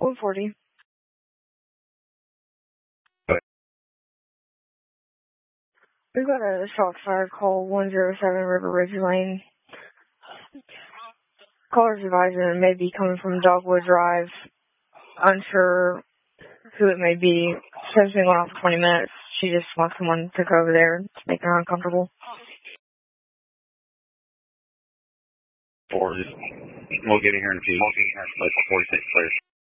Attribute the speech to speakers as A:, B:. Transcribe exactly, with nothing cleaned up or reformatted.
A: one forty. We've got a shot fire call one zero seven River Ridge Lane. Caller's advising it may be coming from Dogwood Drive. Unsure who it may be. She's been going on for twenty minutes. She just wants someone to go over there to make her uncomfortable.
B: Four, we'll get in here in a few. Like forty-six players.